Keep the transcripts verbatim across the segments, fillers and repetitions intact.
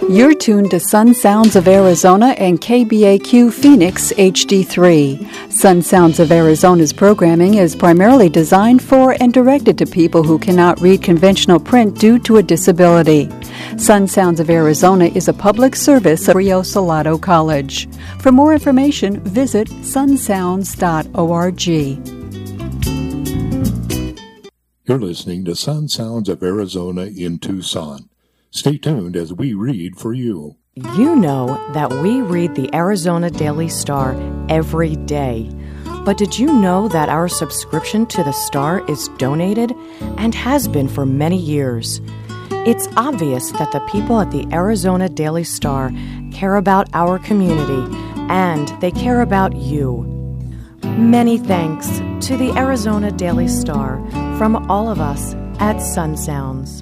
You're tuned to Sun Sounds of Arizona and K B A Q Phoenix H D three. Sun Sounds of Arizona's programming is primarily designed for and directed to people who cannot read conventional print due to a disability. Sun Sounds of Arizona is a public service of Rio Salado College. For more information, visit sun sounds dot org. You're listening to Sun Sounds of Arizona in Tucson. Stay tuned as we read for you. You know that we read the Arizona Daily Star every day. But did you know that our subscription to the Star is donated and has been for many years? It's obvious that the people at the Arizona Daily Star care about our community and they care about you. Many thanks to the Arizona Daily Star from all of us at Sun Sounds.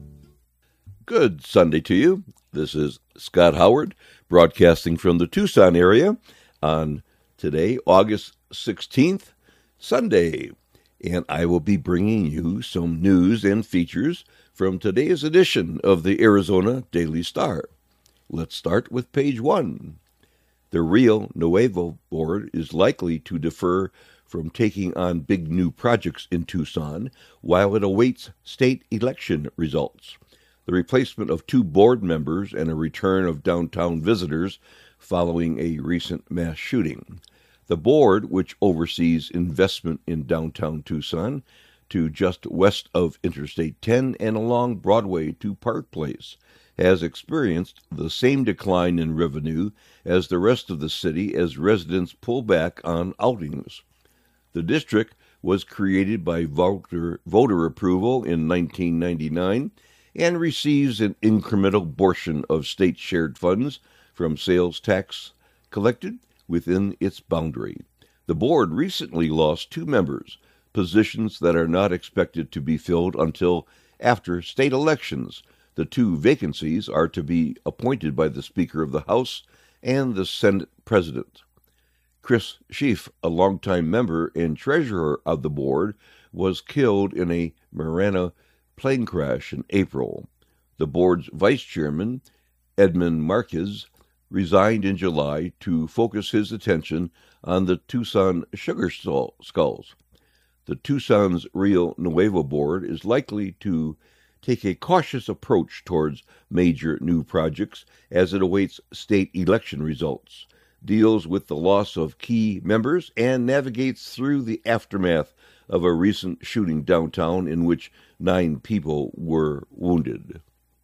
Good Sunday to you. This is Scott Howard, broadcasting from the Tucson area on today, August sixteenth, Sunday. And I will be bringing you some news and features from today's edition of the Arizona Daily Star. Let's start with page one. The Rio Nuevo Board is likely to defer from taking on big new projects in Tucson while it awaits state election results. The replacement of two board members and a return of downtown visitors following a recent mass shooting. The board, which oversees investment in downtown Tucson to just west of Interstate ten and along Broadway to Park Place, has experienced the same decline in revenue as the rest of the city as residents pull back on outings. The district was created by voter, voter approval in nineteen ninety-nine and receives an incremental portion of state-shared funds from sales tax collected within its boundary. The board recently lost two members, positions that are not expected to be filled until after state elections. The two vacancies are to be appointed by the Speaker of the House and the Senate President. Chris Schief, a longtime member and treasurer of the board, was killed in a Marana plane crash in April. The board's vice chairman, Edmund Marquez, resigned in July to focus his attention on the Tucson sugar skulls. The Tucson's Rio Nuevo Board is likely to take a cautious approach towards major new projects as it awaits state election results, deals with the loss of key members, and navigates through the aftermath of a recent shooting downtown in which nine people were wounded.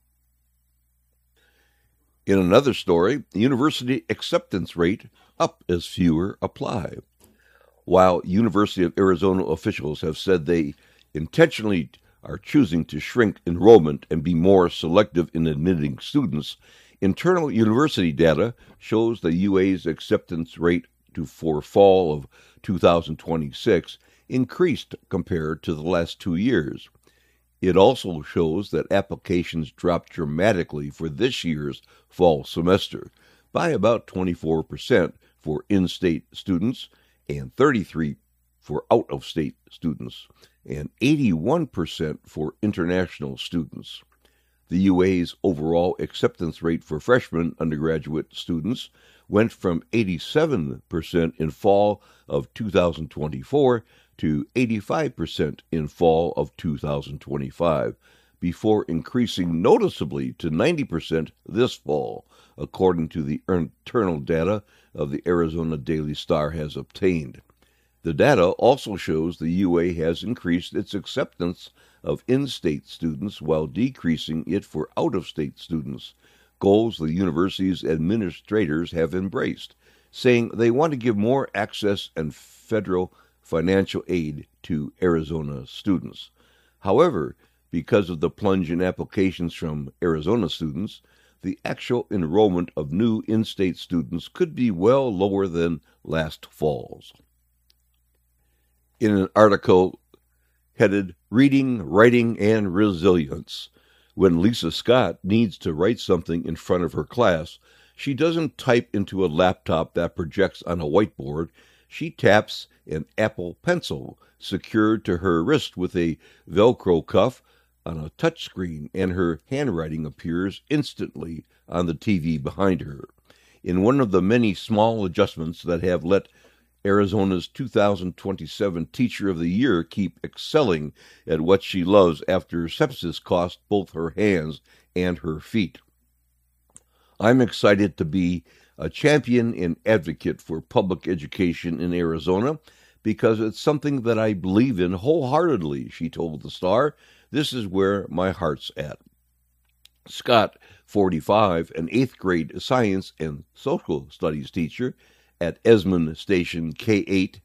In another story, university acceptance rate up as fewer apply. While University of Arizona officials have said they intentionally are choosing to shrink enrollment and be more selective in admitting students, internal university data shows the U A's acceptance rate to for fall of two thousand twenty-six increased compared to the last two years. It also shows that applications dropped dramatically for this year's fall semester by about twenty-four percent for in-state students and thirty-three percent for out-of-state students and eighty-one percent for international students. The U A's overall acceptance rate for freshman undergraduate students went from eighty-seven percent in fall of two thousand twenty-four to eighty-five percent in fall of two thousand twenty-five, before increasing noticeably to ninety percent this fall, according to the internal data of the Arizona Daily Star has obtained. The data also shows the U A has increased its acceptance of in-state students while decreasing it for out-of-state students, goals the university's administrators have embraced, saying they want to give more access and federal financial aid to Arizona students. However, because of the plunge in applications from Arizona students, the actual enrollment of new in-state students could be well lower than last fall's. In an article headed Reading, Writing, and Resilience, when Lisa Scott needs to write something in front of her class, she doesn't type into a laptop that projects on a whiteboard. She taps an Apple Pencil secured to her wrist with a Velcro cuff on a touchscreen, and her handwriting appears instantly on the T V behind her. In one of the many small adjustments that have let Arizona's two thousand twenty-seven Teacher of the Year keep excelling at what she loves after sepsis cost both her hands and her feet. I'm excited to be a champion and advocate for public education in Arizona because it's something that I believe in wholeheartedly, she told the Star. This is where my heart's at. Scott, forty-five, an eighth grade science and social studies teacher at Esmond Station K eight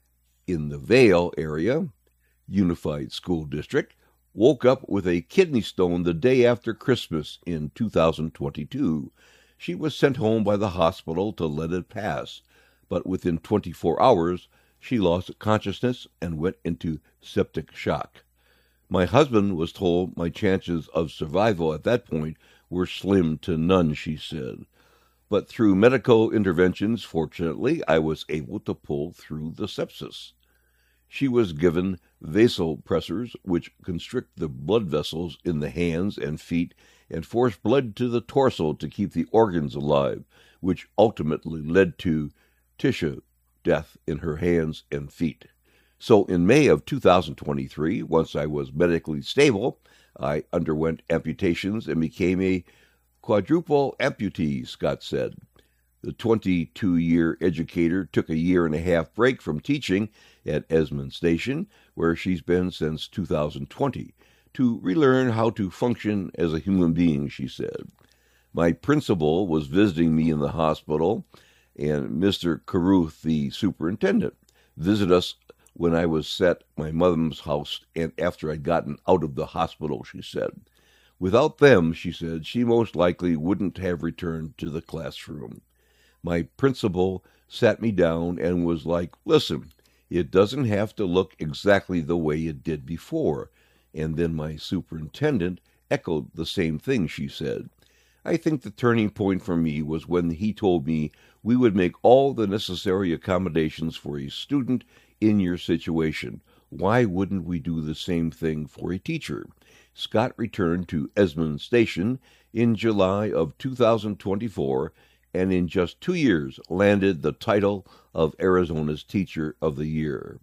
in the Vale area, Unified School District, woke up with a kidney stone the day after Christmas in two thousand twenty-two. She was sent home by the hospital to let it pass, but within twenty-four hours, she lost consciousness and went into septic shock. My husband was told my chances of survival at that point were slim to none, she said. But through medical interventions, fortunately, I was able to pull through the sepsis. She was given vasopressors, which constrict the blood vessels in the hands and feet and force blood to the torso to keep the organs alive, which ultimately led to tissue death in her hands and feet. So in May of two thousand twenty-three, once I was medically stable, I underwent amputations and became a quadruple amputee, Scott said. The twenty-two-year educator took a year and a half break from teaching at Esmond Station, where she's been since two thousand twenty, to relearn how to function as a human being, she said. My principal was visiting me in the hospital, and Mister Caruth, the superintendent, visited us when I was at my mother's house and after I'd gotten out of the hospital, she said. Without them, she said, she most likely wouldn't have returned to the classroom. My principal sat me down and was like, listen, it doesn't have to look exactly the way it did before. And then my superintendent echoed the same thing, she said. I think the turning point for me was when he told me we would make all the necessary accommodations for a student in your situation. Why wouldn't we do the same thing for a teacher? Scott returned to Esmond Station in July of two thousand twenty-four and in just two years landed the title of Arizona's Teacher of the Year.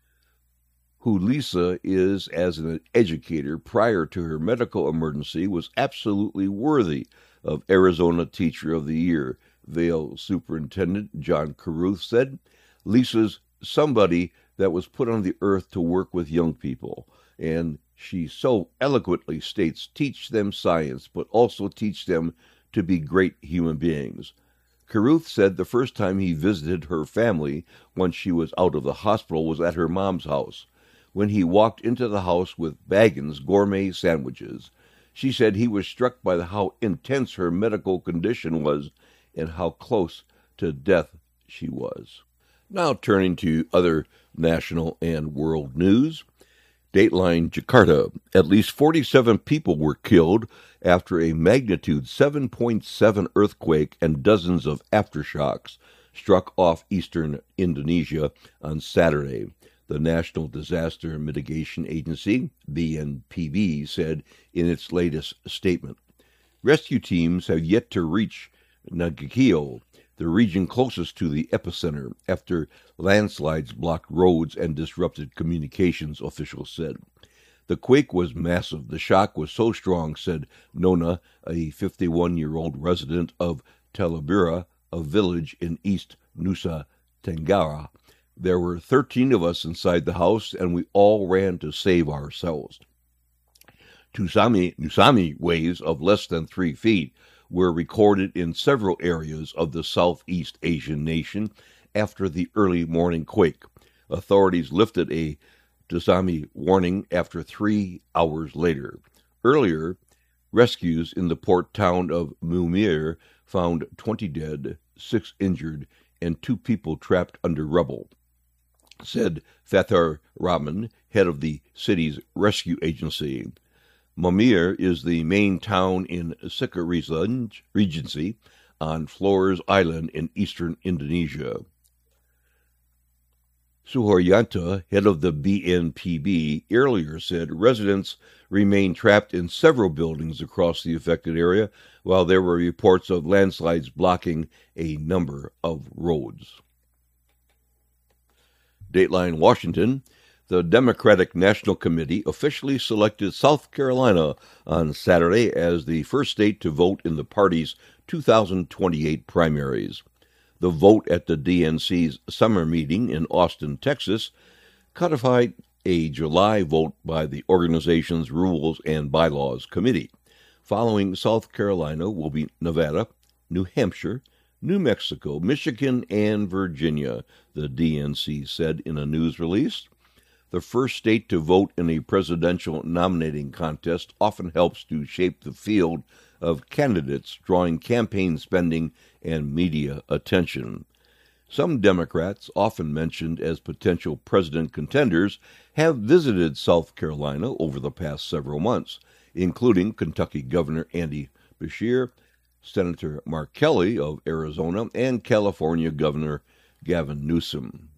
Who Lisa is as an educator prior to her medical emergency was absolutely worthy of Arizona Teacher of the Year, Vale Superintendent John Caruth said. Lisa's somebody that was put on the earth to work with young people, and she so eloquently states, teach them science, but also teach them to be great human beings. Caruth said the first time he visited her family once she was out of the hospital was at her mom's house, when he walked into the house with Baggins gourmet sandwiches. She said he was struck by the how intense her medical condition was and how close to death she was. Now turning to other national and world news. Dateline Jakarta. At least forty-seven people were killed after a magnitude seven point seven earthquake and dozens of aftershocks struck off eastern Indonesia on Saturday. The National Disaster Mitigation Agency, B N P B, said in its latest statement. Rescue teams have yet to reach Nagakio, the region closest to the epicenter, after landslides blocked roads and disrupted communications, officials said. The quake was massive. The shock was so strong, said Nona, a fifty-one-year-old resident of Talabira, a village in East Nusa Tenggara. There were thirteen of us inside the house, and we all ran to save ourselves. Tsunami, tsunami waves of less than three feet were recorded in several areas of the Southeast Asian nation after the early morning quake. Authorities lifted a tsunami warning after three hours later. Earlier, rescues in the port town of Mumir found twenty dead, six injured, and two people trapped under rubble, said Fathur Rahman, head of the city's rescue agency. Mumir is the main town in Sika Regency on Flores Island in eastern Indonesia. Suhoyanta, head of the B N P B, earlier said residents remain trapped in several buildings across the affected area, while there were reports of landslides blocking a number of roads. Dateline Washington. The Democratic National Committee officially selected South Carolina on Saturday as the first state to vote in the party's two thousand twenty-eight primaries. The vote at the D N C's summer meeting in Austin, Texas, codified a July vote by the organization's Rules and Bylaws Committee. Following South Carolina will be Nevada, New Hampshire, New Mexico, Michigan, and Virginia, the D N C said in a news release. The first state to vote in a presidential nominating contest often helps to shape the field of candidates, drawing campaign spending and media attention. Some Democrats, often mentioned as potential president contenders, have visited South Carolina over the past several months, including Kentucky Governor Andy Beshear, Senator Mark Kelly of Arizona, and California Governor Gavin Newsom.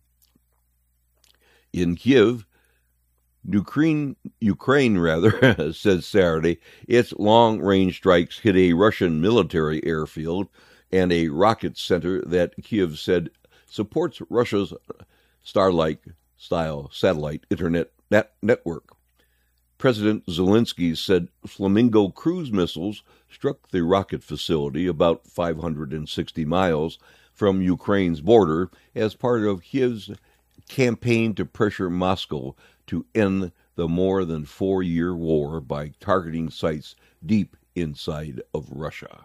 In Kyiv, Ukraine, Ukraine rather, said Saturday, its long-range strikes hit a Russian military airfield and a rocket center that Kyiv said supports Russia's Starlink-style satellite internet net- network. President Zelensky said Flamingo cruise missiles struck the rocket facility about five hundred sixty miles from Ukraine's border as part of Kyiv's campaign to pressure Moscow to end the more than four-year war by targeting sites deep inside of Russia.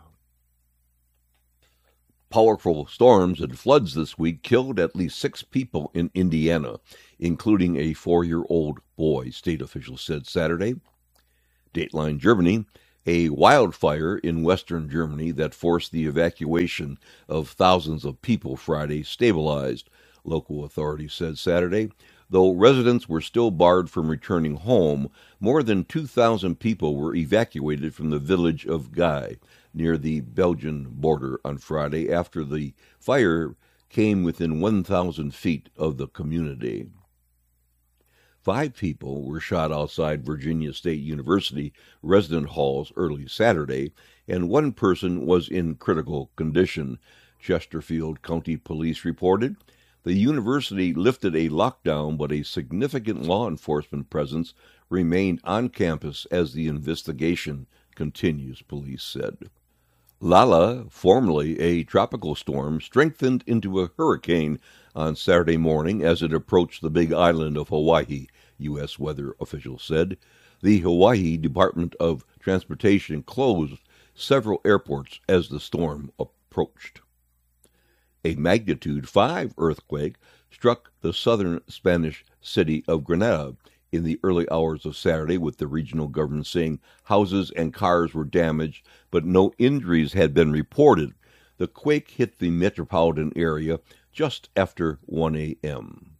Powerful storms and floods this week killed at least six people in Indiana, including a four-year-old boy, state officials said Saturday. Dateline Germany, a wildfire in western Germany that forced the evacuation of thousands of people Friday stabilized, local authorities said Saturday. Though residents were still barred from returning home, more than two thousand people were evacuated from the village of Guy, near the Belgian border on Friday, after the fire came within one thousand feet of the community. Five people were shot outside Virginia State University resident halls early Saturday, and one person was in critical condition, Chesterfield County Police reported. The university lifted a lockdown, but a significant law enforcement presence remained on campus as the investigation continues, police said. Lala, formerly a tropical storm, strengthened into a hurricane on Saturday morning as it approached the Big Island of Hawaii, U S weather officials said. The Hawaii Department of Transportation closed several airports as the storm approached. A magnitude five earthquake struck the southern Spanish city of Granada in the early hours of Saturday, with the regional government saying houses and cars were damaged, but no injuries had been reported. The quake hit the metropolitan area just after one a.m.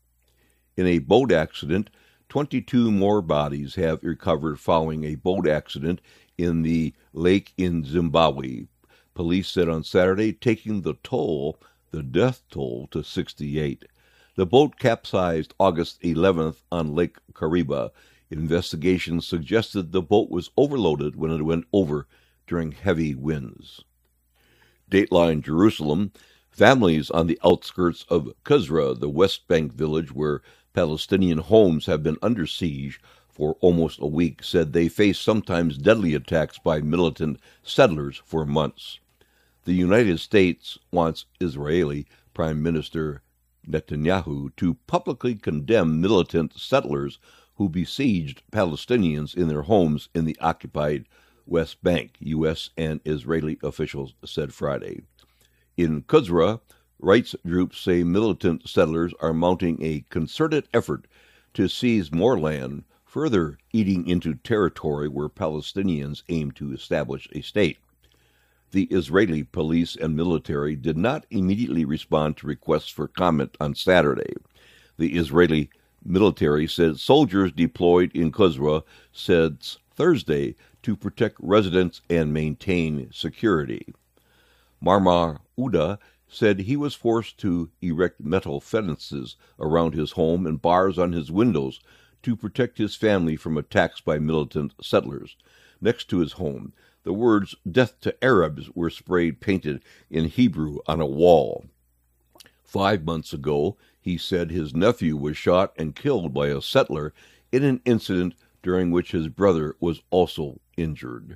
In a boat accident, twenty-two more bodies have recovered following a boat accident in the lake in Zimbabwe, police said on Saturday, taking the toll, the death toll, to sixty-eight. The boat capsized August eleventh on Lake Kariba. Investigations suggested the boat was overloaded when it went over during heavy winds. Dateline Jerusalem, families on the outskirts of Qusra, the West Bank village where Palestinian homes have been under siege for almost a week, said they face sometimes deadly attacks by militant settlers for months. The United States wants Israeli Prime Minister Netanyahu to publicly condemn militant settlers who besieged Palestinians in their homes in the occupied West Bank, U S and Israeli officials said Friday. In Qusra, rights groups say militant settlers are mounting a concerted effort to seize more land, further eating into territory where Palestinians aim to establish a state. The Israeli police and military did not immediately respond to requests for comment on Saturday. The Israeli military said soldiers deployed in Qusra said Thursday to protect residents and maintain security. Marmar Uda said he was forced to erect metal fences around his home and bars on his windows to protect his family from attacks by militant settlers. Next to his home, the words "Death to Arabs" were sprayed painted in Hebrew on a wall. Five months ago, he said his nephew was shot and killed by a settler in an incident during which his brother was also injured.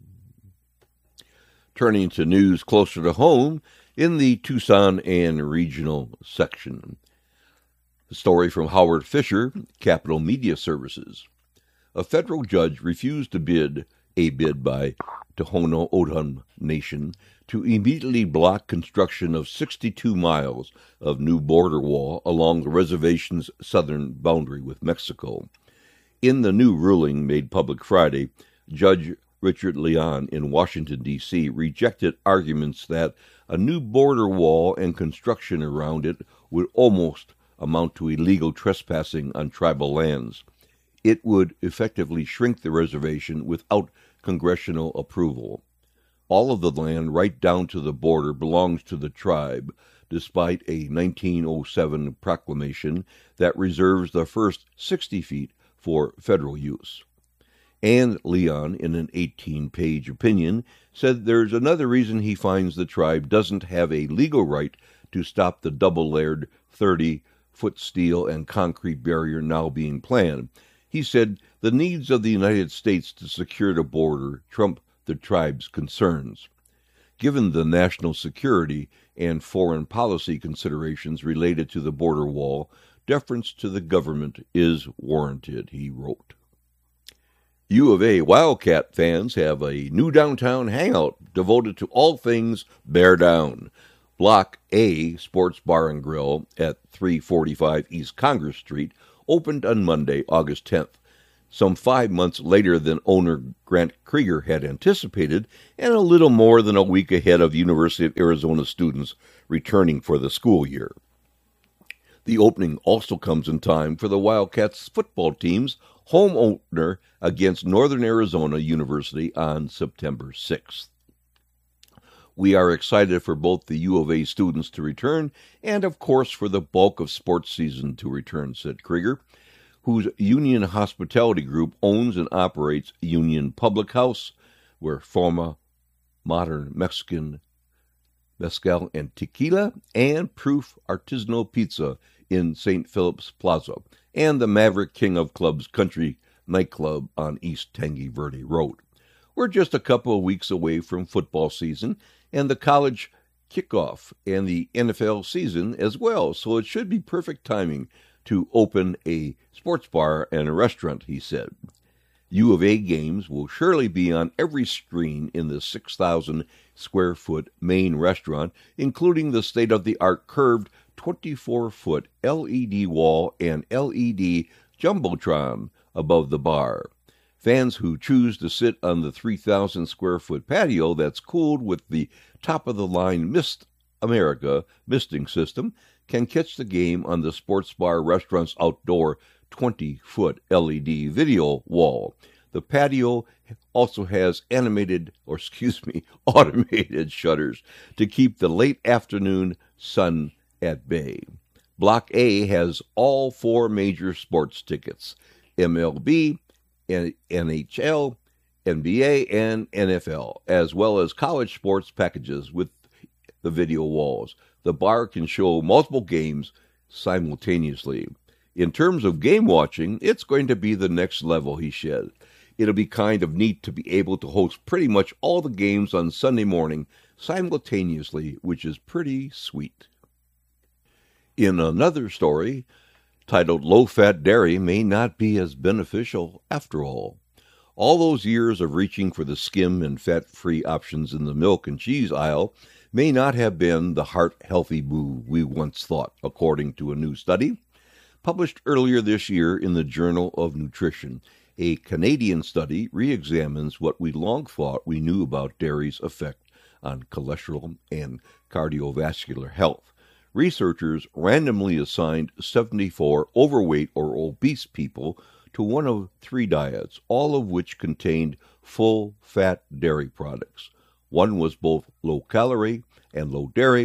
Turning to news closer to home, in the Tucson and Regional section. The story from Howard Fisher, Capital Media Services. A federal judge refused to bid a bid by Tohono O'odham Nation to immediately block construction of sixty-two miles of new border wall along the reservation's southern boundary with Mexico. In the new ruling made public Friday, Judge Richard Leon in Washington, D C rejected arguments that a new border wall and construction around it would almost amount to illegal trespassing on tribal lands. It would effectively shrink the reservation without congressional approval. All of the land right down to the border belongs to the tribe, despite a nineteen oh seven proclamation that reserves the first sixty feet for federal use. And Leon, in an eighteen-page opinion, said there's another reason he finds the tribe doesn't have a legal right to stop the double-layered thirty-foot steel and concrete barrier now being planned. He said the needs of the United States to secure the border trump the tribe's concerns. Given the national security and foreign policy considerations related to the border wall, deference to the government is warranted, he wrote. U of A Wildcat fans have a new downtown hangout devoted to all things Bear Down. Block A Sports Bar and Grill at three forty-five East Congress Street opened on Monday, August tenth, some five months later than owner Grant Krieger had anticipated, and a little more than a week ahead of University of Arizona students returning for the school year. The opening also comes in time for the Wildcats football team's home opener against Northern Arizona University on September sixth. We are excited for both the U of A students to return and, of course, for the bulk of sports season to return, said Krieger, whose Union Hospitality Group owns and operates Union Public House, where former modern Mexican mezcal and tequila, and Proof Artisanal Pizza in Saint Philip's Plaza, and the Maverick King of Clubs Country nightclub on East Tangi Verde Road. We're just a couple of weeks away from football season and the college kickoff and the N F L season as well, so it should be perfect timing to open a sports bar and a restaurant, he said. U of A games will surely be on every screen in the six thousand square foot main restaurant, including the state-of-the-art curved twenty-four foot L E D wall and L E D jumbotron above the bar. Fans who choose to sit on the three thousand square foot patio that's cooled with the top-of-the-line Mist America misting system can catch the game on the sports bar restaurant's outdoor twenty foot L E D video wall. The patio also has animated, or excuse me, automated shutters to keep the late afternoon sun at bay. Block A has all four major sports tickets: M L B, N H L, N B A, and N F L, as well as college sports packages with the video walls. The bar can show multiple games simultaneously. In terms of game watching, it's going to be the next level, he said. It'll be kind of neat to be able to host pretty much all the games on Sunday morning simultaneously, which is pretty sweet. In another story, titled Low-Fat Dairy May Not Be As Beneficial After All. All those years of reaching for the skim and fat-free options in the milk and cheese aisle may not have been the heart-healthy move we once thought, according to a new study published earlier this year in the Journal of Nutrition. A Canadian study re-examines what we long thought we knew about dairy's effect on cholesterol and cardiovascular health. Researchers randomly assigned seventy-four overweight or obese people to one of three diets, all of which contained full-fat dairy products. One was both low-calorie and low-dairy,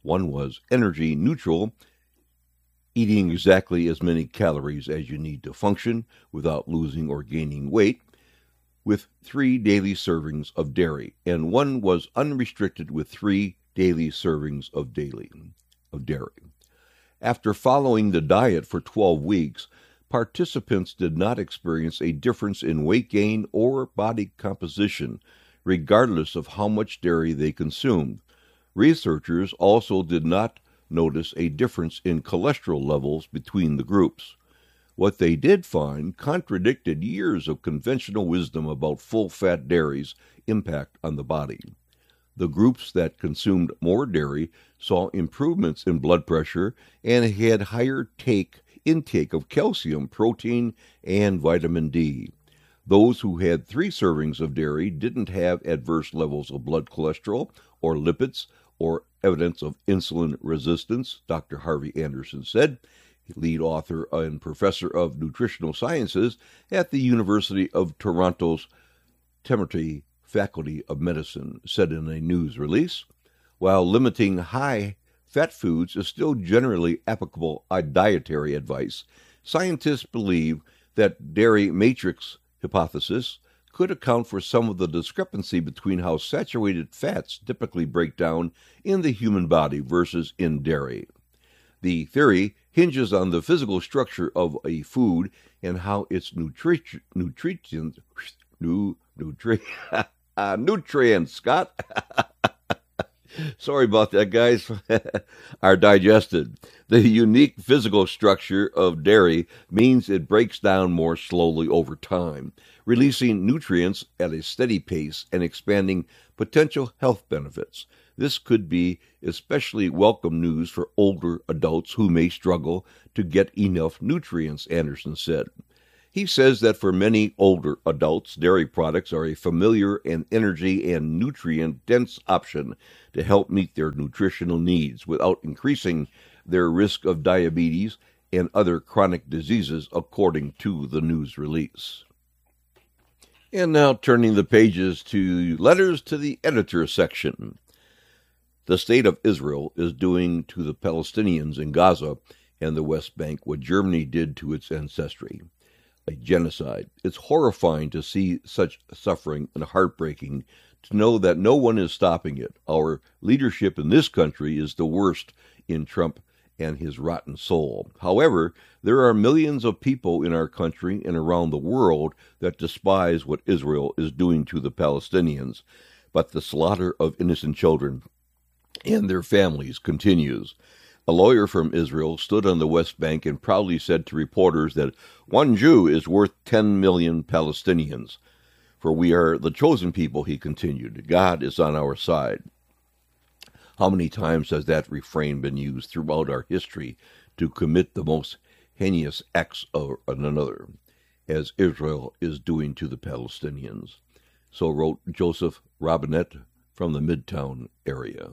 One was energy neutral, eating exactly as many calories as you need to function without losing or gaining weight, with three daily servings of dairy, and one was unrestricted with three daily servings of daily of dairy. After following the diet for twelve weeks, participants did not experience a difference in weight gain or body composition, regardless of how much dairy they consumed. Researchers also did not notice a difference in cholesterol levels between the groups. What they did find contradicted years of conventional wisdom about full-fat dairy's impact on the body. The groups that consumed more dairy saw improvements in blood pressure and had higher take, intake of calcium, protein, and vitamin D. Those who had three servings of dairy didn't have adverse levels of blood cholesterol or lipids or evidence of insulin resistance, Doctor Harvey Anderson said, lead author and professor of nutritional sciences at the University of Toronto's Temerty Faculty of Medicine, said in a news release. While limiting high-fat foods is still generally applicable dietary advice, scientists believe that dairy matrix hypothesis could account for some of the discrepancy between how saturated fats typically break down in the human body versus in dairy. The theory hinges on the physical structure of a food and how its nutri- nutrients, nu- nutri- uh, nutrients, Scott, sorry about that, guys, are digested. The unique physical structure of dairy means it breaks down more slowly over time, releasing nutrients at a steady pace and expanding potential health benefits. This could be especially welcome news for older adults who may struggle to get enough nutrients, Anderson said. He says that for many older adults, dairy products are a familiar and energy and nutrient-dense option to help meet their nutritional needs without increasing their risk of diabetes and other chronic diseases, according to the news release. And now turning the pages to letters to the editor section. The state of Israel is doing to the Palestinians in Gaza and the West Bank what Germany did to its ancestry, a genocide. It's horrifying to see such suffering and heartbreaking to know that no one is stopping it. Our leadership in this country is the worst in Trump and his rotten soul. However, there are millions of people in our country and around the world that despise what Israel is doing to the Palestinians, but the slaughter of innocent children and their families continues. A lawyer from Israel stood on the West Bank and proudly said to reporters that one Jew is worth ten million Palestinians. For we are the chosen people, he continued. God is on our side. How many times has that refrain been used throughout our history to commit the most heinous acts of another, as Israel is doing to the Palestinians? So wrote Joseph Robinette from the Midtown area.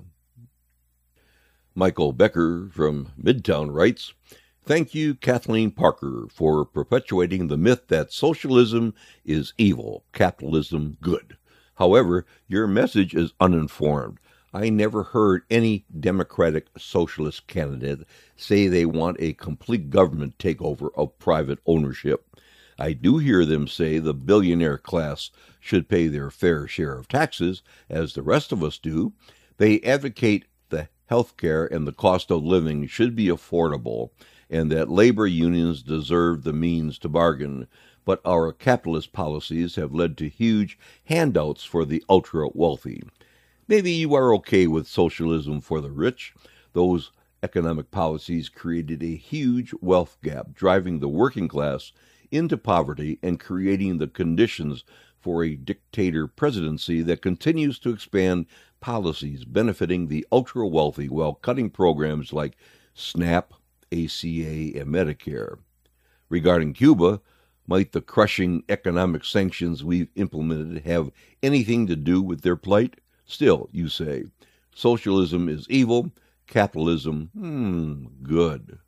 Michael Becker from Midtown writes, "Thank you, Kathleen Parker, for perpetuating the myth that socialism is evil, capitalism good. However, your message is uninformed. I never heard any Democratic socialist candidate say they want a complete government takeover of private ownership. I do hear them say the billionaire class should pay their fair share of taxes, as the rest of us do. They advocate the health care and the cost of living should be affordable, and that labor unions deserve the means to bargain. But our capitalist policies have led to huge handouts for the ultra-wealthy. Maybe you are okay with socialism for the rich. Those economic policies created a huge wealth gap, driving the working class into poverty and creating the conditions for a dictator presidency that continues to expand policies benefiting the ultra-wealthy while cutting programs like SNAP, A C A, and Medicare. Regarding Cuba, might the crushing economic sanctions we've implemented have anything to do with their plight? Still, you say, socialism is evil, capitalism, hmm, good."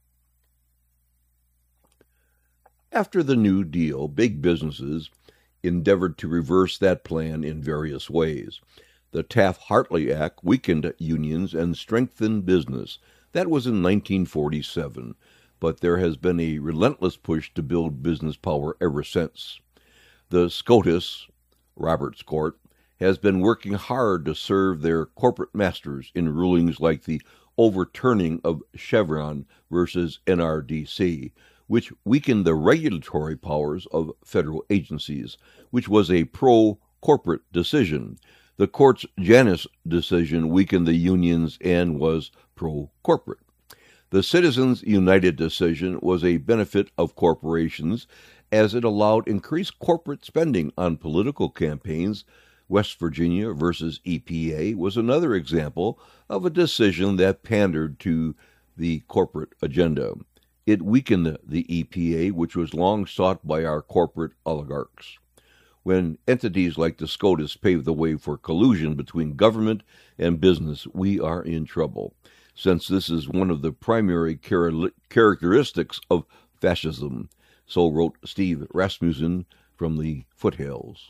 After the New Deal, big businesses endeavored to reverse that plan in various ways. The Taft-Hartley Act weakened unions and strengthened business. That was in nineteen forty-seven, but there has been a relentless push to build business power ever since. The SCOTUS, Roberts Court, has been working hard to serve their corporate masters in rulings like the overturning of Chevron versus N R D C, which weakened the regulatory powers of federal agencies, which was a pro-corporate decision. The court's Janus decision weakened the unions and was pro-corporate. The Citizens United decision was a benefit of corporations as it allowed increased corporate spending on political campaigns. West Virginia versus E P A was another example of a decision that pandered to the corporate agenda. It weakened the E P A, which was long sought by our corporate oligarchs. When entities like the SCOTUS pave the way for collusion between government and business, we are in trouble, since this is one of the primary char- characteristics of fascism. So wrote Steve Rasmussen from the Foothills.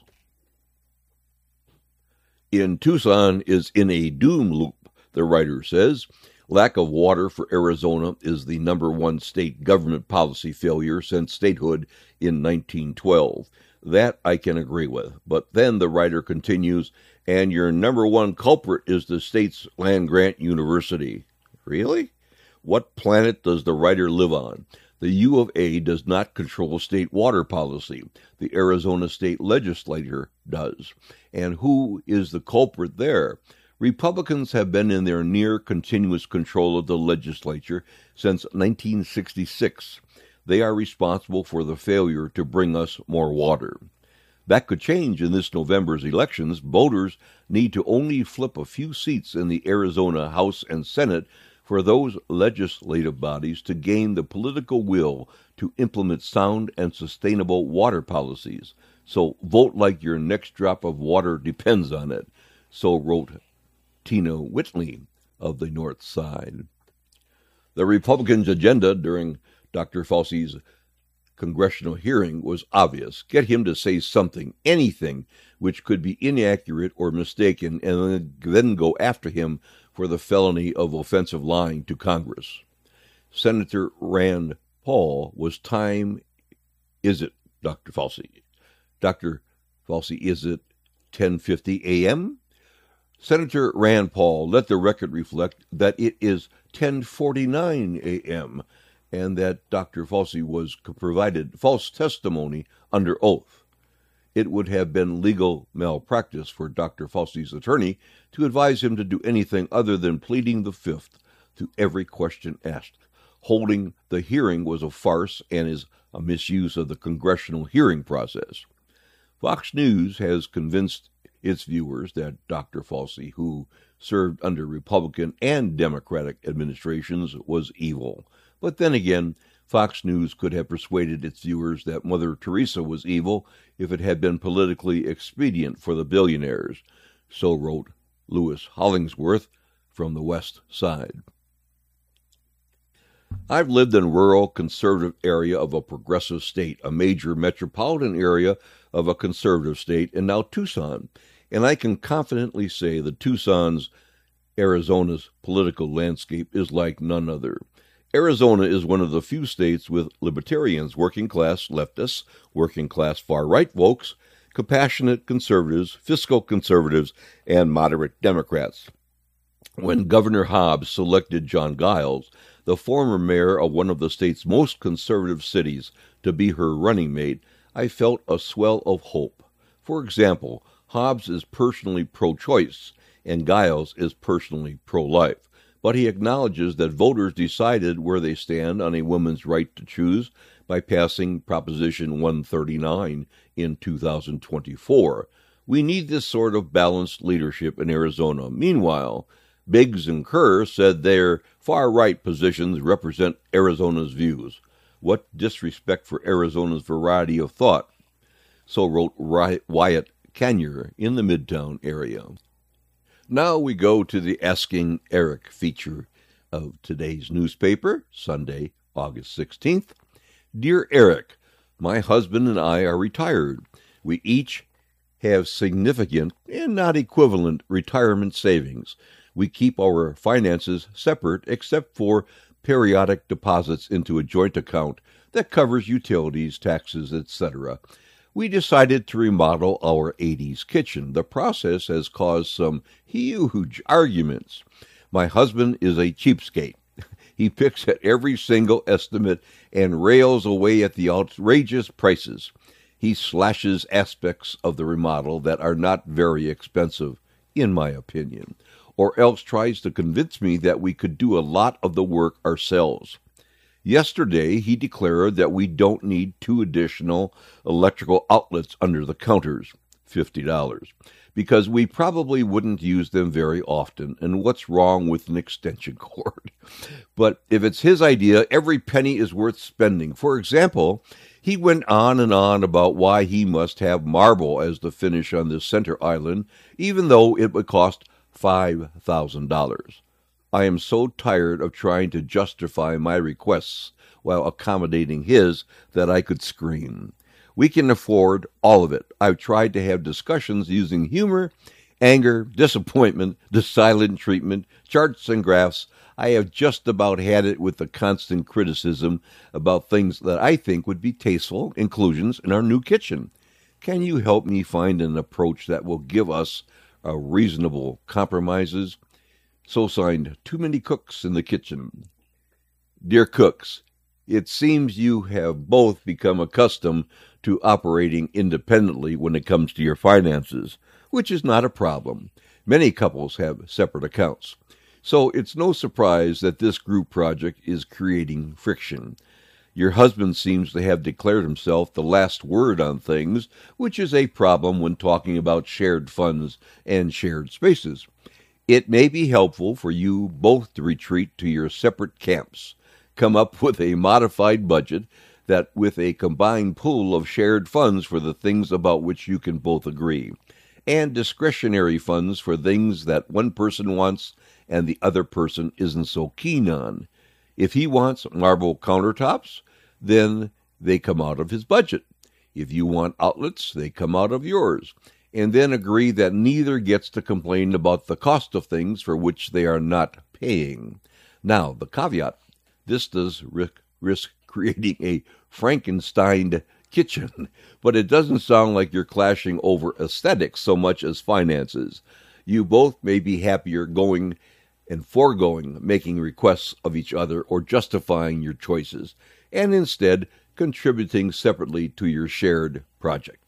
In Tucson is in a doom loop, the writer says. Lack of water for Arizona is the number one state government policy failure since statehood in nineteen twelve. That I can agree with. But then the writer continues, and your number one culprit is the state's land-grant university. Really? What planet does the writer live on? The U of A does not control state water policy. The Arizona state legislature does. And who is the culprit there? Republicans have been in their near continuous control of the legislature since nineteen sixty-six. They are responsible for the failure to bring us more water. That could change in this November's elections. Voters need to only flip a few seats in the Arizona House and Senate for those legislative bodies to gain the political will to implement sound and sustainable water policies. So vote like your next drop of water depends on it. So wrote Tina Whitley of the North Side. The Republicans' agenda during Doctor Fauci's congressional hearing was obvious. Get him to say something, anything, which could be inaccurate or mistaken, and then go after him for the felony of offensive lying to Congress. Senator Rand Paul was time, is it, Doctor Fauci? Doctor Fauci, is it ten fifty a.m.? Senator Rand Paul, let the record reflect that it is ten forty-nine a.m., and that Doctor Fauci was provided false testimony under oath. It would have been legal malpractice for Doctor Fauci's attorney to advise him to do anything other than pleading the fifth to every question asked. Holding the hearing was a farce and is a misuse of the congressional hearing process. Fox News has convinced its viewers that Doctor Fauci, who served under Republican and Democratic administrations, was evil. But then again, Fox News could have persuaded its viewers that Mother Teresa was evil if it had been politically expedient for the billionaires. So wrote Lewis Hollingsworth from the West Side. I've lived in a rural, conservative area of a progressive state, a major metropolitan area of a conservative state, and now Tucson. And I can confidently say that Tucson's, Arizona's political landscape is like none other. Arizona is one of the few states with libertarians, working-class leftists, working-class far-right folks, compassionate conservatives, fiscal conservatives, and moderate Democrats. When Governor Hobbs selected John Giles, the former mayor of one of the state's most conservative cities, to be her running mate, I felt a swell of hope. For example, Hobbs is personally pro-choice, and Giles is personally pro-life. But he acknowledges that voters decided where they stand on a woman's right to choose by passing Proposition one thirty-nine in two thousand twenty-four. We need this sort of balanced leadership in Arizona. Meanwhile, Biggs and Kerr said their far-right positions represent Arizona's views. What disrespect for Arizona's variety of thought. So wrote Wyatt Canyer in the Midtown area. Now we go to the Asking Eric feature of today's newspaper, Sunday, August sixteenth. Dear Eric, my husband and I are retired. We each have significant and not equivalent retirement savings. We keep our finances separate except for periodic deposits into a joint account that covers utilities, taxes, et cetera. We decided to remodel our eighties kitchen. The process has caused some huge arguments. My husband is a cheapskate. He picks at every single estimate and rails away at the outrageous prices. He slashes aspects of the remodel that are not very expensive, in my opinion, or else tries to convince me that we could do a lot of the work ourselves. Yesterday, he declared that we don't need two additional electrical outlets under the counters, fifty dollars, because we probably wouldn't use them very often, and what's wrong with an extension cord? But if it's his idea, every penny is worth spending. For example, he went on and on about why he must have marble as the finish on the center island, even though it would cost five thousand dollars. I am so tired of trying to justify my requests while accommodating his that I could scream. We can afford all of it. I've tried to have discussions using humor, anger, disappointment, the silent treatment, charts and graphs. I have just about had it with the constant criticism about things that I think would be tasteful inclusions in our new kitchen. Can you help me find an approach that will give us a reasonable compromises? So signed, Too Many Cooks in the Kitchen. Dear cooks, it seems you have both become accustomed to operating independently when it comes to your finances, which is not a problem. Many couples have separate accounts. So it's no surprise that this group project is creating friction. Your husband seems to have declared himself the last word on things, which is a problem when talking about shared funds and shared spaces. It may be helpful for you both to retreat to your separate camps, come up with a modified budget that with a combined pool of shared funds for the things about which you can both agree, and discretionary funds for things that one person wants and the other person isn't so keen on. If he wants marble countertops, then they come out of his budget. If you want outlets, they come out of yours. And then agree that neither gets to complain about the cost of things for which they are not paying. Now, the caveat, this does risk, risk creating a Frankenstein kitchen, but it doesn't sound like you're clashing over aesthetics so much as finances. You both may be happier going and foregoing making requests of each other or justifying your choices, and instead contributing separately to your shared project.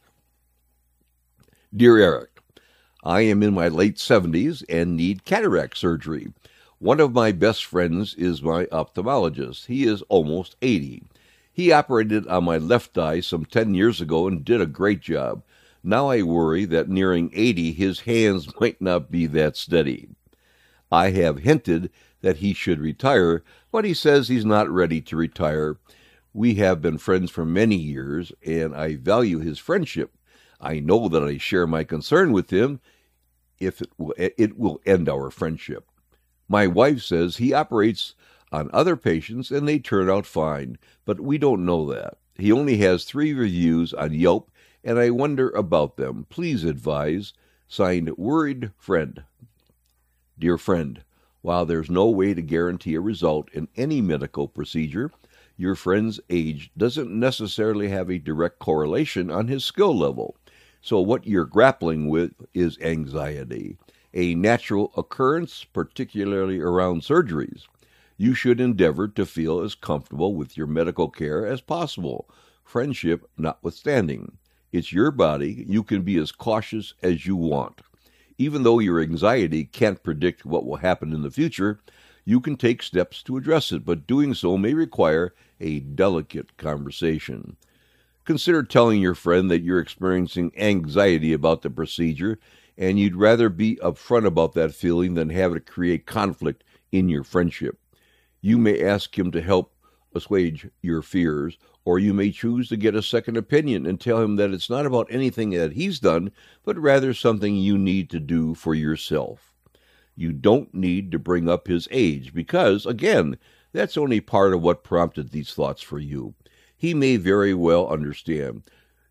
Dear Eric, I am in my late seventies and need cataract surgery. One of my best friends is my ophthalmologist. He is almost eighty. He operated on my left eye some ten years ago and did a great job. Now I worry that nearing eighty, his hands might not be that steady. I have hinted that he should retire, but he says he's not ready to retire. We have been friends for many years, and I value his friendship. I know that I share my concern with him if it will, it will end our friendship. My wife says he operates on other patients and they turn out fine, but we don't know that. He only has three reviews on Yelp, and I wonder about them. Please advise. Signed, Worried Friend. Dear friend, while there's no way to guarantee a result in any medical procedure, your friend's age doesn't necessarily have a direct correlation on his skill level. So what you're grappling with is anxiety, a natural occurrence, particularly around surgeries. You should endeavor to feel as comfortable with your medical care as possible, friendship notwithstanding. It's your body. You can be as cautious as you want. Even though your anxiety can't predict what will happen in the future, you can take steps to address it, but doing so may require a delicate conversation. Consider telling your friend that you're experiencing anxiety about the procedure, and you'd rather be upfront about that feeling than have it create conflict in your friendship. You may ask him to help assuage your fears, or you may choose to get a second opinion and tell him that it's not about anything that he's done, but rather something you need to do for yourself. You don't need to bring up his age because, again, that's only part of what prompted these thoughts for you. He may very well understand.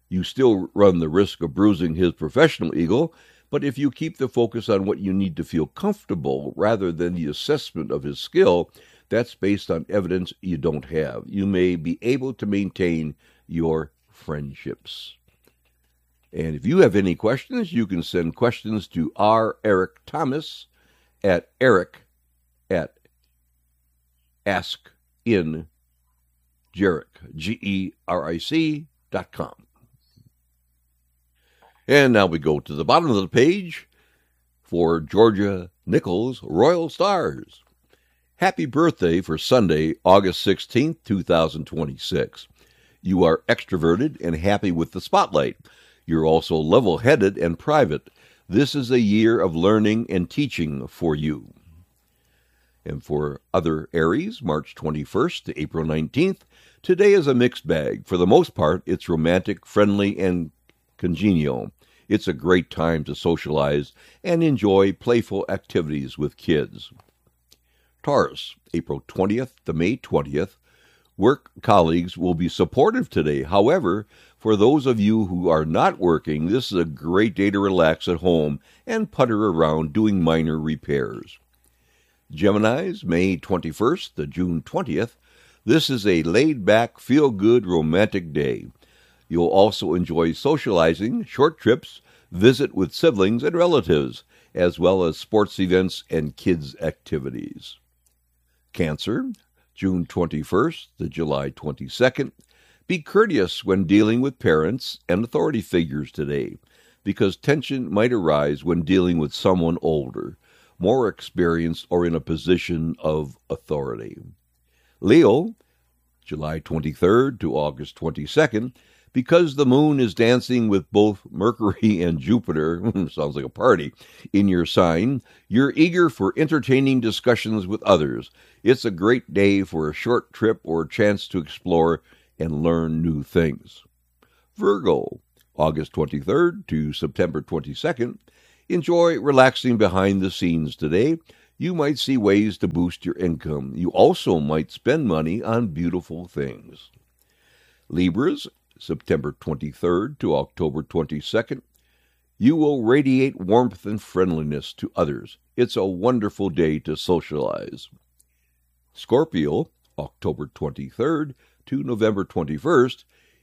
You still run the risk of bruising his professional ego, but if you keep the focus on what you need to feel comfortable rather than the assessment of his skill, that's based on evidence you don't have. You may be able to maintain your friendships. And if you have any questions, you can send questions to R. Eric Thomas at Eric at AskInJeric, G E R I C dot com. And now we go to the bottom of the page for Georgia Nichols Royal Stars. Happy birthday for Sunday, August sixteenth, two thousand twenty-six. You are extroverted and happy with the spotlight. You're also level-headed and private. This is a year of learning and teaching for you. And for other Aries, March twenty-first to April nineteenth, today is a mixed bag. For the most part, it's romantic, friendly, and congenial. It's a great time to socialize and enjoy playful activities with kids. Taurus, April twentieth to May twentieth. Work colleagues will be supportive today. However, for those of you who are not working, this is a great day to relax at home and putter around doing minor repairs. Geminis, May twenty-first to June twentieth. This is a laid-back, feel-good, romantic day. You'll also enjoy socializing, short trips, visit with siblings and relatives, as well as sports events and kids' activities. Cancer, June twenty-first to July twenty-second. Be courteous when dealing with parents and authority figures today, because tension might arise when dealing with someone older, more experienced, or in a position of authority. Leo, July twenty-third to August twenty-second. Because the moon is dancing with both Mercury and Jupiter, sounds like a party, in your sign, you're eager for entertaining discussions with others. It's a great day for a short trip or a chance to explore and learn new things. Virgo, August twenty-third to September twenty-second. Enjoy relaxing behind the scenes today. You might see ways to boost your income. You also might spend money on beautiful things. Libras, September twenty-third to October twenty-second. You will radiate warmth and friendliness to others. It's a wonderful day to socialize. Scorpio, October twenty-third to November twenty-first.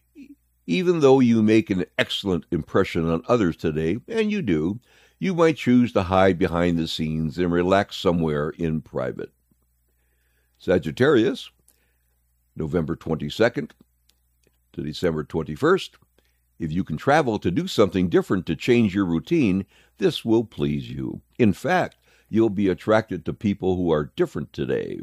Even though you make an excellent impression on others today, and you do, you might choose to hide behind the scenes and relax somewhere in private. Sagittarius, November twenty-second to December twenty-first. If you can travel to do something different to change your routine, this will please you. In fact, you'll be attracted to people who are different today.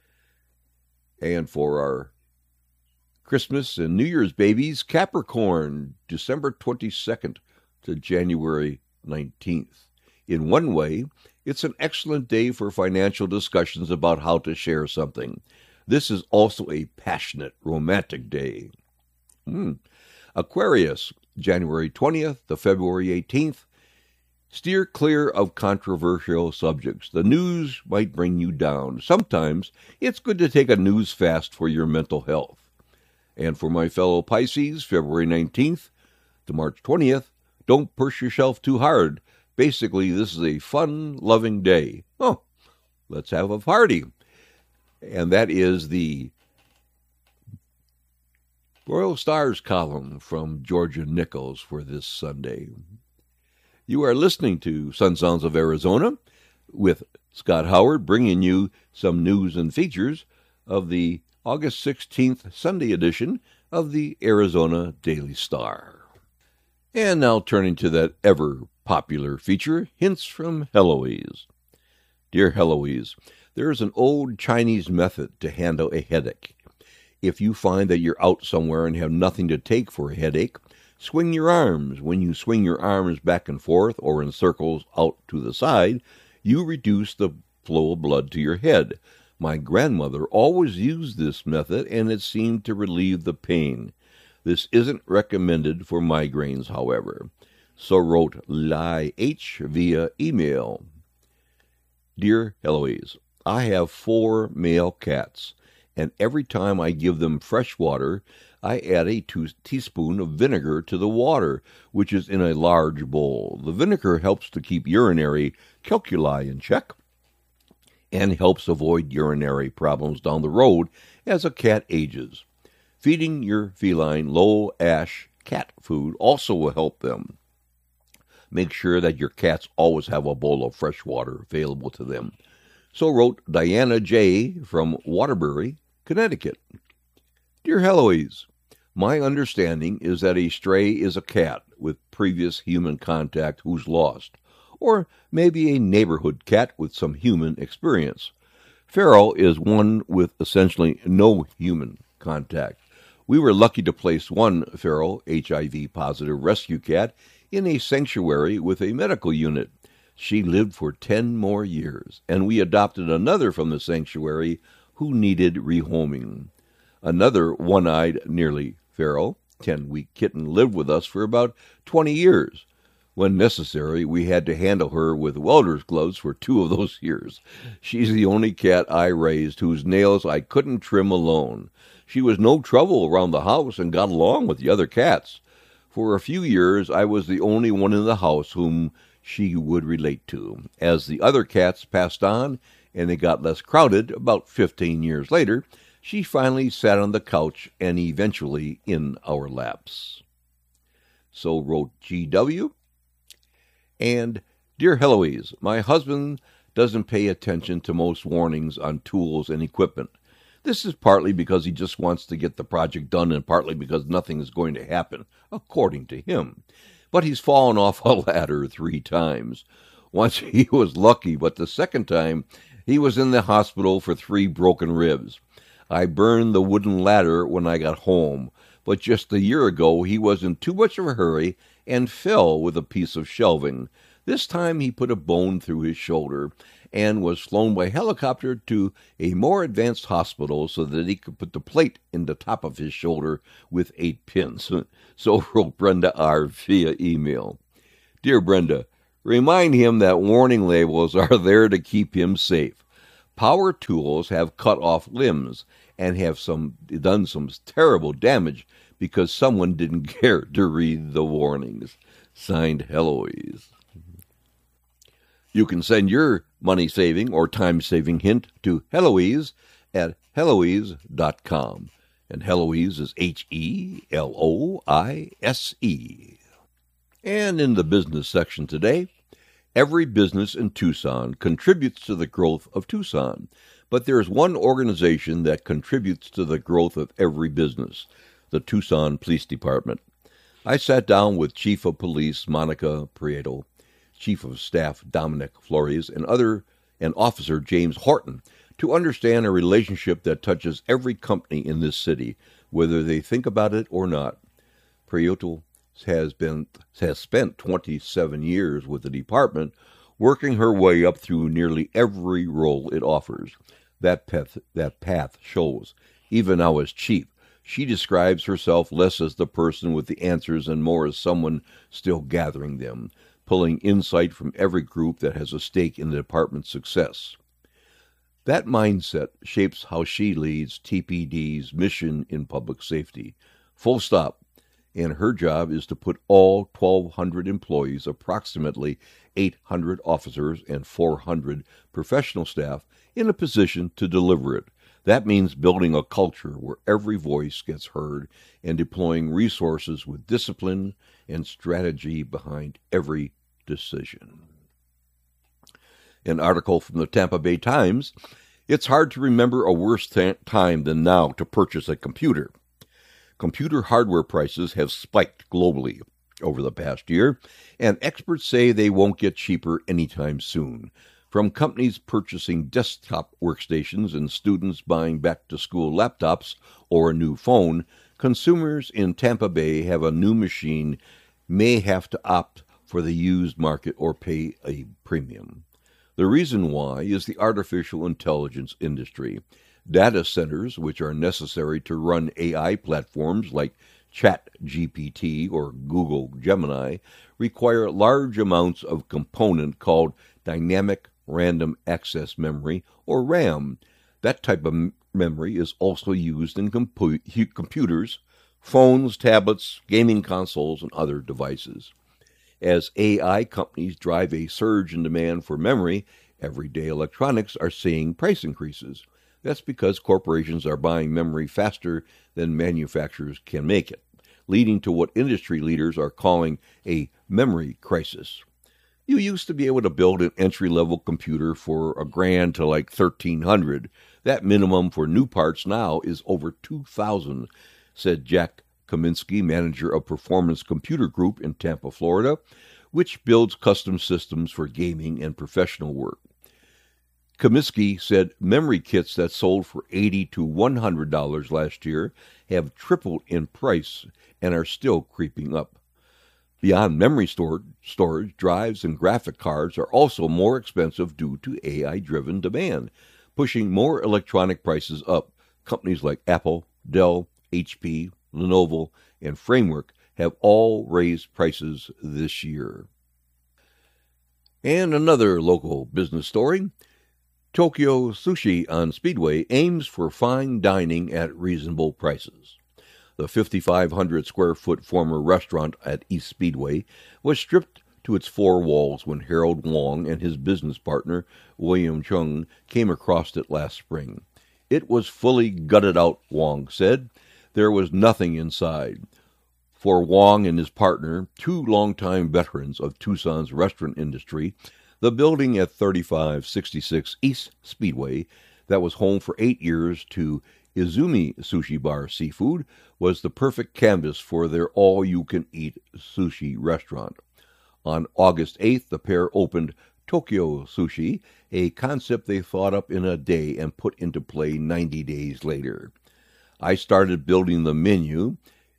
And for our Christmas and New Year's babies, Capricorn, December twenty-second to January nineteenth. In one way, it's an excellent day for financial discussions about how to share something. This is also a passionate, romantic day. Hmm. Aquarius, January twentieth to February eighteenth. Steer clear of controversial subjects. The news might bring you down. Sometimes it's good to take a news fast for your mental health. And for my fellow Pisces, February nineteenth to March twentieth, don't push yourself too hard. Basically, this is a fun, loving day. Oh, let's have a party. And that is the Royal Stars column from Georgia Nichols for this Sunday. You are listening to Sun Sounds of Arizona with Scott Howard, bringing you some news and features of the August sixteenth Sunday edition of the Arizona Daily Star. And now turning to that ever-popular feature, Hints from Heloise. Dear Heloise, there is an old Chinese method to handle a headache. If you find that you're out somewhere and have nothing to take for a headache, swing your arms. When you swing your arms back and forth or in circles out to the side, you reduce the flow of blood to your head. My grandmother always used this method, and it seemed to relieve the pain. This isn't recommended for migraines, however. So wrote Lai H. via email. Dear Heloise, I have four male cats, and every time I give them fresh water, I add a two teaspoon of vinegar to the water, which is in a large bowl. The vinegar helps to keep urinary calculi in check and helps avoid urinary problems down the road as a cat ages. Feeding your feline low-ash cat food also will help them. Make sure that your cats always have a bowl of fresh water available to them. So wrote Diana J. from Waterbury, Connecticut. Dear Heloise, my understanding is that a stray is a cat with previous human contact who's lost, or maybe a neighborhood cat with some human experience. Feral is one with essentially no human contact. We were lucky to place one feral H I V-positive rescue cat in a sanctuary with a medical unit. She lived for ten more years, and we adopted another from the sanctuary who needed rehoming. Another one-eyed, nearly feral, ten-week kitten lived with us for about twenty years. When necessary, we had to handle her with welder's gloves for two of those years. She's the only cat I raised whose nails I couldn't trim alone. She was no trouble around the house and got along with the other cats. For a few years, I was the only one in the house whom she would relate to. As the other cats passed on and it got less crowded, about fifteen years later, she finally sat on the couch and eventually in our laps. So wrote G W. And, Dear Heloise, my husband doesn't pay attention to most warnings on tools and equipment. This is partly because he just wants to get the project done and partly because nothing is going to happen, according to him. But he's fallen off a ladder three times. Once he was lucky, but the second time he was in the hospital for three broken ribs. I burned the wooden ladder when I got home, but just a year ago he was in too much of a hurry and fell with a piece of shelving. This time he put a bone through his shoulder and was flown by helicopter to a more advanced hospital so that he could put the plate in the top of his shoulder with eight pins. So wrote Brenda R. via email. Dear Brenda, remind him that warning labels are there to keep him safe. Power tools have cut off limbs and have some done some terrible damage because someone didn't care to read the warnings. Signed, Heloise. You can send your money-saving or time-saving hint to Heloise at Heloise dot com. And Heloise is H E L O I S E. And in the business section today, every business in Tucson contributes to the growth of Tucson, but there is one organization that contributes to the growth of every business, the Tucson Police Department. I sat down with Chief of Police Monica Prieto, Chief of Staff Dominic Flores, and other and Officer James Horton to understand a relationship that touches every company in this city, whether they think about it or not. Prieto has been has spent twenty-seven years with the department, working her way up through nearly every role it offers. That path, that path shows. Even now as chief, she describes herself less as the person with the answers and more as someone still gathering them, pulling insight from every group that has a stake in the department's success. That mindset shapes how she leads T P D's mission in public safety. Full stop. And her job is to put all twelve hundred employees, approximately eight hundred officers and four hundred professional staff, in a position to deliver it. That means building a culture where every voice gets heard and deploying resources with discipline and strategy behind every decision. An article from the Tampa Bay Times, it's hard to remember a worse t- time than now to purchase a computer. Computer hardware prices have spiked globally over the past year, and experts say they won't get cheaper anytime soon. From companies purchasing desktop workstations and students buying back-to-school laptops or a new phone, consumers in Tampa Bay have a new machine may have to opt for the used market or pay a premium. The reason why is the artificial intelligence industry. Data centers, which are necessary to run A I platforms like ChatGPT or Google Gemini, require large amounts of component called dynamic random access memory, or RAM. That type of memory is also used in compu- computers, phones, tablets, gaming consoles, and other devices. As A I companies drive a surge in demand for memory, everyday electronics are seeing price increases. That's because corporations are buying memory faster than manufacturers can make it, leading to what industry leaders are calling a memory crisis. You used to be able to build an entry-level computer for a grand to like thirteen hundred. That minimum for new parts now is over two thousand, said Jack Kaminsky, manager of Performance Computer Group in Tampa, Florida, which builds custom systems for gaming and professional work. Kaminsky said memory kits that sold for eighty to one hundred dollars last year have tripled in price and are still creeping up. Beyond memory store, storage, drives and graphic cards are also more expensive due to A I-driven demand, pushing more electronic prices up. Companies like Apple, Dell, H P, Lenovo, and Framework have all raised prices this year. And another local business story. Tokyo Sushi on Speedway aims for fine dining at reasonable prices. The fifty-five hundred square foot former restaurant at East Speedway was stripped to its four walls when Harold Wong and his business partner, William Chung, came across it last spring. It was fully gutted out, Wong said. There was nothing inside. For Wong and his partner, two longtime veterans of Tucson's restaurant industry, the building at thirty-five sixty-six East Speedway, that was home for eight years to Izumi Sushi Bar Seafood, was the perfect canvas for their all-you-can-eat sushi restaurant. On August eighth, the pair opened Tokyo Sushi, a concept they thought up in a day and put into play ninety days later. I started building the menu,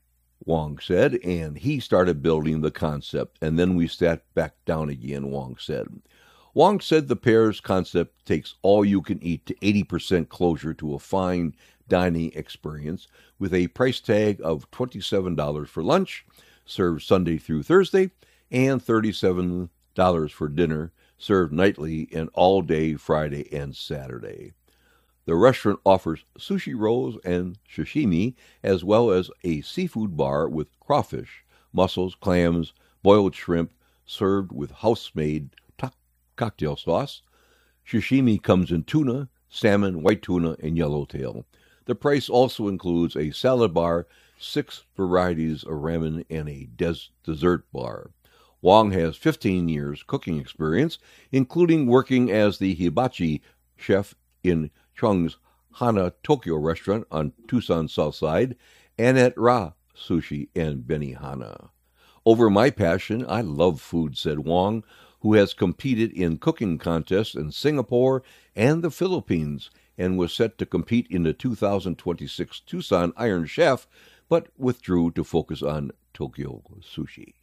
Wong said, and he started building the concept, and then we sat back down again, Wong said. Wong said the pair's concept takes all-you-can-eat to eighty percent closure to a fine dining experience with a price tag of twenty-seven dollars for lunch, served Sunday through Thursday, and thirty-seven dollars for dinner, served nightly and all day Friday and Saturday. The restaurant offers sushi rolls and sashimi, as well as a seafood bar with crawfish, mussels, clams, boiled shrimp, served with house-made to- cocktail sauce. Sashimi comes in tuna, salmon, white tuna, and yellowtail. The price also includes a salad bar, six varieties of ramen, and a des- dessert bar. Wong has fifteen years cooking experience, including working as the hibachi chef in Chung's Hana Tokyo restaurant on Tucson's south side, and at Ra Sushi and Benihana. Over my passion, I love food, said Wong, who has competed in cooking contests in Singapore and the Philippines, and was set to compete in the two thousand twenty-six Tucson Iron Chef, but withdrew to focus on Tokyo Sushi.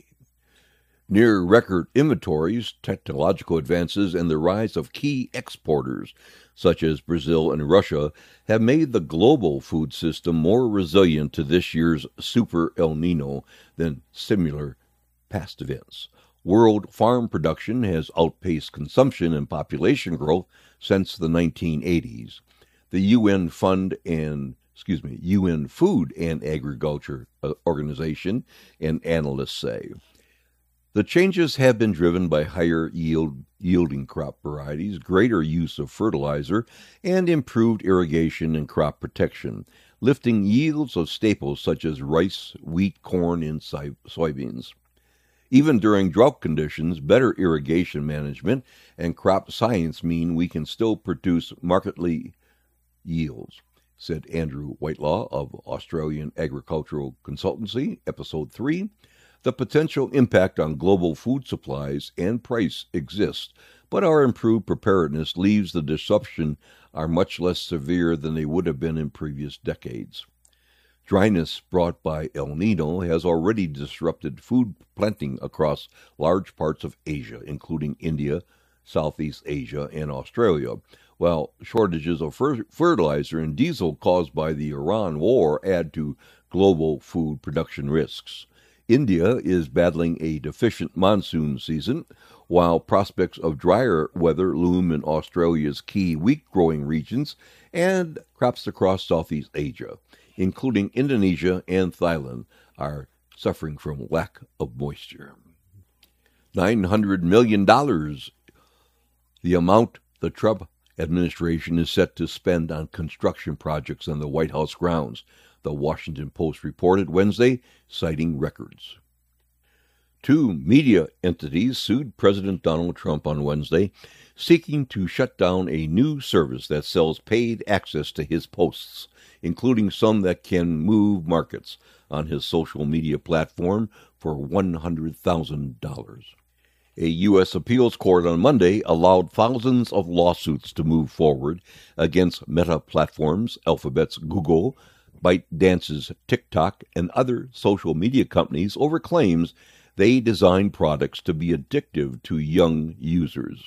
Near record inventories, technological advances, and the rise of key exporters, such as Brazil and Russia, have made the global food system more resilient to this year's Super El Nino than similar past events. World farm production has outpaced consumption and population growth since the nineteen eighties. The U N Fund and excuse me, U N Food and Agriculture Organization and analysts say. The changes have been driven by higher yield yielding crop varieties, greater use of fertilizer, and improved irrigation and crop protection, lifting yields of staples such as rice, wheat, corn, and soybeans. Even during drought conditions, better irrigation management and crop science mean we can still produce markedly yields, said Andrew Whitelaw of Australian Agricultural Consultancy, Episode three. The potential impact on global food supplies and price exists, but our improved preparedness leaves the disruption are much less severe than they would have been in previous decades. Dryness brought by El Nino has already disrupted food planting across large parts of Asia, including India, Southeast Asia, and Australia, while shortages of fer- fertilizer and diesel caused by the Iran war add to global food production risks. India is battling a deficient monsoon season, while prospects of drier weather loom in Australia's key wheat-growing regions and crops across Southeast Asia. including Indonesia and Thailand, are suffering from lack of moisture. nine hundred million dollars, the amount the Trump administration is set to spend on construction projects on the White House grounds, the Washington Post reported Wednesday, citing records. Two media entities sued President Donald Trump on Wednesday, seeking to shut down a new service that sells paid access to his posts, including some that can move markets on his social media platform for one hundred thousand dollars. A U S appeals court on Monday allowed thousands of lawsuits to move forward against Meta Platforms, Alphabet's Google, ByteDance's TikTok, and other social media companies over claims they design products to be addictive to young users.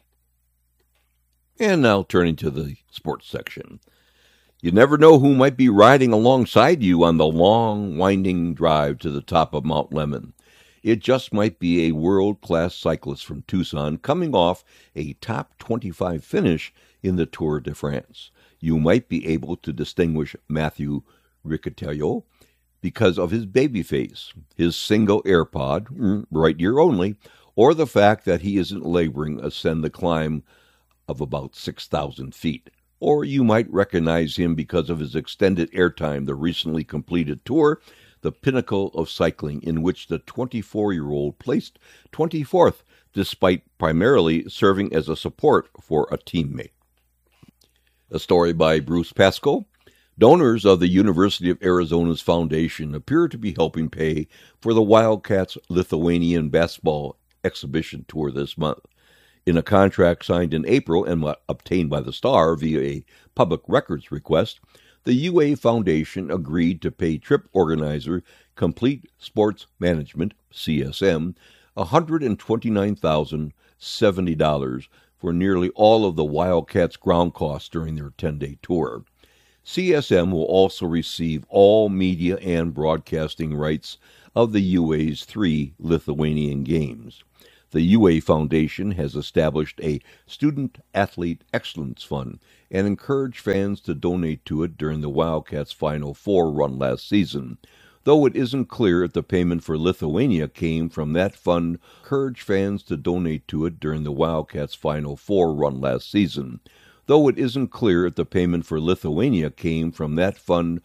And now turning to the sports section. You never know who might be riding alongside you on the long, winding drive to the top of Mount Lemmon. It just might be a world-class cyclist from Tucson coming off a top twenty-five finish in the Tour de France. You might be able to distinguish Matthew Riccatello because of his baby face, his single AirPod, right ear only, or the fact that he isn't laboring ascend the climb of about six thousand feet. Or you might recognize him because of his extended airtime, the recently completed Tour, the pinnacle of cycling, in which the twenty-four-year-old placed twenty-fourth, despite primarily serving as a support for a teammate. A story by Bruce Pascoe. Donors of the University of Arizona's foundation appear to be helping pay for the Wildcats Lithuanian basketball exhibition tour this month. In a contract signed in April and obtained by the Star via a public records request, the U A Foundation agreed to pay trip organizer Complete Sports Management, C S M, one hundred twenty-nine thousand seventy dollars for nearly all of the Wildcats' ground costs during their ten-day tour. C S M will also receive all media and broadcasting rights of the U A's three Lithuanian games. The U A Foundation has established a Student Athlete Excellence Fund and encouraged fans to donate to it during the Wildcats' Final Four run last season. Though it isn't clear if the payment for Lithuania came from that fund, encouraged fans to donate to it during the Wildcats' Final Four run last season. Though it isn't clear if the payment for Lithuania came from that fund